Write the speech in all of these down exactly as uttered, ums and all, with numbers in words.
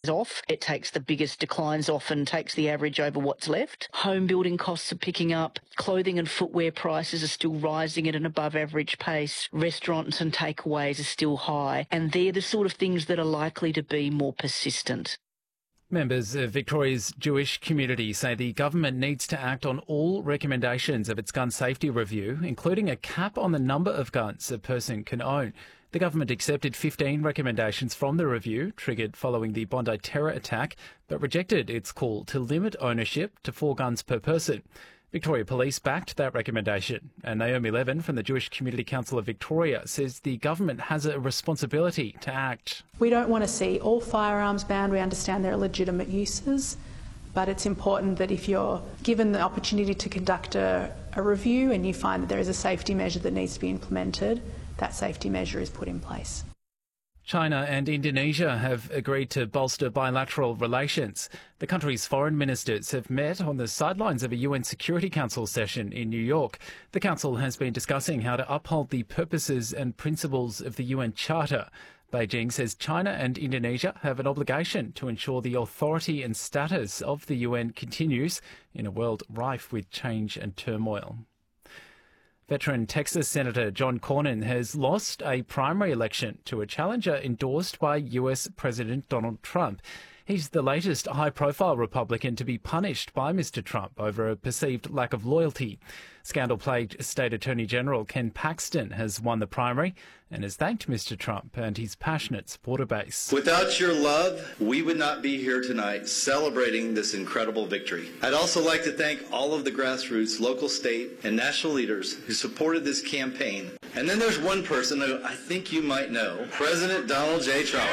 off. It takes the biggest declines off and takes the average over what's left. Home building costs are picking up. Clothing and footwear prices are still rising at an above average pace. Restaurants and takeaways are still high. And they're the sort of things that are likely to be more persistent. Members of Victoria's Jewish community say the government needs to act on all recommendations of its gun safety review, including a cap on the number of guns a person can own. The government accepted fifteen recommendations from the review, triggered following the Bondi terror attack, but rejected its call to limit ownership to four guns per person. Victoria Police backed that recommendation, and Naomi Levin from the Jewish Community Council of Victoria says the government has a responsibility to act. We don't want to see all firearms banned. We understand there are legitimate uses, but it's important that if you're given the opportunity to conduct a, a review and you find that there is a safety measure that needs to be implemented, that safety measure is put in place. China and Indonesia have agreed to bolster bilateral relations. The countries' foreign ministers have met on the sidelines of a U N Security Council session in New York. The Council has been discussing how to uphold the purposes and principles of the U N Charter. Beijing says China and Indonesia have an obligation to ensure the authority and status of the U N continues in a world rife with change and turmoil. Veteran Texas Senator John Cornyn has lost a primary election to a challenger endorsed by U S President Donald Trump. He's the latest high-profile Republican to be punished by Mister Trump over a perceived lack of loyalty. Scandal-plagued State Attorney General Ken Paxton has won the primary and has thanked Mister Trump and his passionate supporter base. Without your love, we would not be here tonight celebrating this incredible victory. I'd also like to thank all of the grassroots, local, state, and national leaders who supported this campaign. And then there's one person who I think you might know, President Donald J. Trump.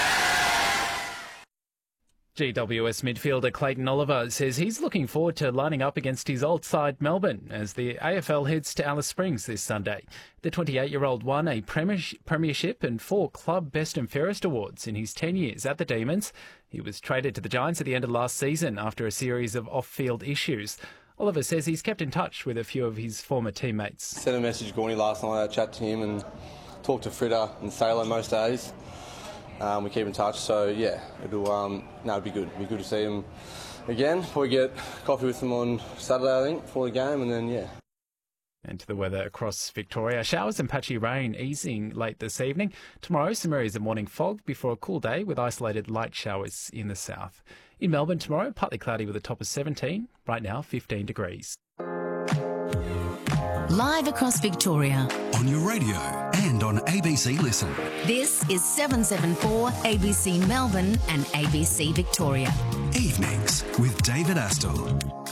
G W S midfielder Clayton Oliver says he's looking forward to lining up against his old side Melbourne as the A F L heads to Alice Springs this Sunday. The twenty-eight-year-old won a premiership and four club best and fairest awards in his ten years at the Demons. He was traded to the Giants at the end of last season after a series of off-field issues. Oliver says he's kept in touch with a few of his former teammates. Sent a message to Gorney last night, I chat to him and talked to Fritter and Sailor most days. Um, we keep in touch, so yeah, it'll um, no, it'll be good. It'll be good to see him again. Probably get coffee with him on Saturday, I think, before the game, and then yeah. And to the weather across Victoria. Showers and patchy rain easing late this evening. Tomorrow, some areas of morning fog before a cool day with isolated light showers in the south. In Melbourne tomorrow, partly cloudy with a top of seventeen. Right now, fifteen degrees. Live across Victoria. On your radio and on A B C Listen. This is seven seventy-four A B C Melbourne and A B C Victoria. Evenings with David Astle.